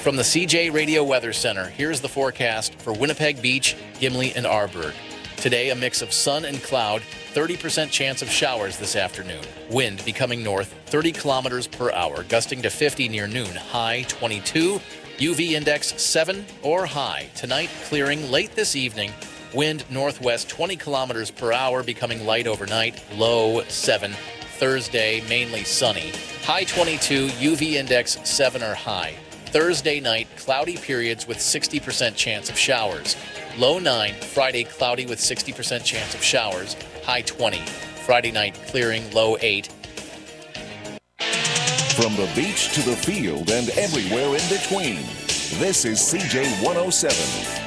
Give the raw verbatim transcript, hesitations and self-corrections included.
From the C J Radio Weather Center, here's the forecast for Winnipeg Beach, Gimli, and Arborg. Today, a mix of sun and cloud, thirty percent chance of showers this afternoon. Wind becoming north, thirty kilometers per hour, gusting to fifty near noon, high twenty-two. U V index seven or high. Tonight, clearing late this evening. Wind northwest twenty kilometers per hour, becoming light overnight, low seven. Thursday, mainly sunny. High twenty-two, U V index seven or high. Thursday night, cloudy periods with sixty percent chance of showers. Low nine, Friday cloudy with sixty percent chance of showers. High twenty. Friday night clearing, low eight. From the beach to the field and everywhere in between, this is C J one oh seven.